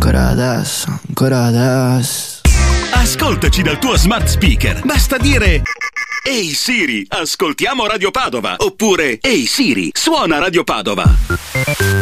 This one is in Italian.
Ancora adesso. Ascoltaci dal tuo smart speaker. Basta dire: ehi Siri, ascoltiamo Radio Padova. Oppure: ehi Siri, suona Radio Padova.